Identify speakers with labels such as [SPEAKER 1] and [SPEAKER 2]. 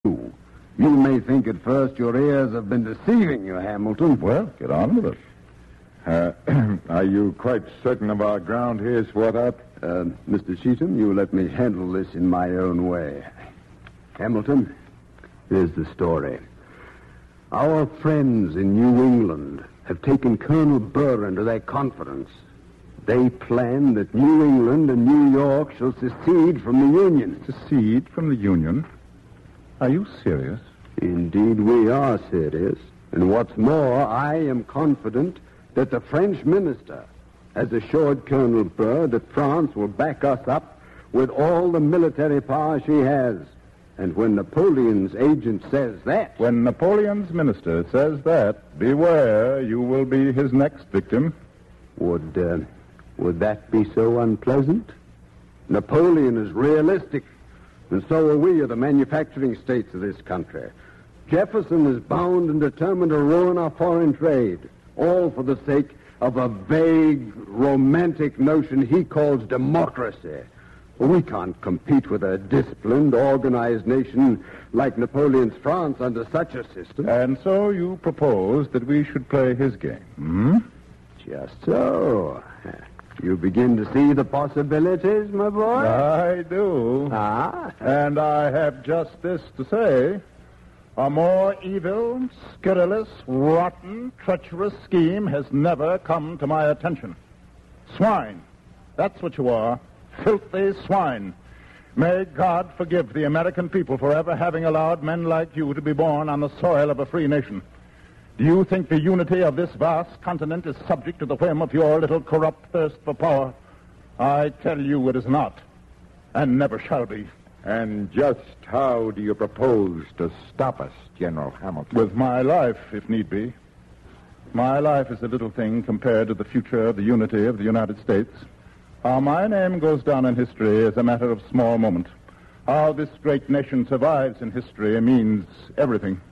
[SPEAKER 1] You may think at first your ears have been deceiving you, Hamilton.
[SPEAKER 2] Well, get on with it. Are you quite certain of our ground here, Swarthout?
[SPEAKER 1] Mr. Cheatham, you let me handle this in my own way. Hamilton, here's the story. Our friends in New England have taken Colonel Burr into their confidence. They plan that New England and New York shall secede from the Union.
[SPEAKER 2] Secede from the Union? Are you serious?
[SPEAKER 1] Indeed, we are serious. And what's more, I am confident that the French minister has assured Colonel Burr that France will back us up with all the military power she has. And when Napoleon's agent says that...
[SPEAKER 2] When Napoleon's minister says that, beware, you will be his next victim.
[SPEAKER 1] Would that be so unpleasant? Napoleon is realistic, and so are we of the manufacturing states of this country. Jefferson is bound and determined to ruin our foreign trade, all for the sake of a vague, romantic notion he calls democracy. We can't compete with a disciplined, organized nation like Napoleon's France under such a system.
[SPEAKER 2] And so you propose that we should play his game, hmm?
[SPEAKER 1] Just so. You begin to see the possibilities, my boy?
[SPEAKER 2] I do.
[SPEAKER 1] Ah?
[SPEAKER 2] And I have just this to say. A more evil, scurrilous, rotten, treacherous scheme has never come to my attention. Swine. That's what you are. Filthy swine. May God forgive the American people for ever having allowed men like you to be born on the soil of a free nation. Do you think the unity of this vast continent is subject to the whim of your little corrupt thirst for power? I tell you it is not, and never shall be.
[SPEAKER 3] And just how do you propose to stop us, General Hamilton?
[SPEAKER 2] With my life, if need be. My life is a little thing compared to the future of the unity of the United States. How my name goes down in history is a matter of small moment. How this great nation survives in history means everything.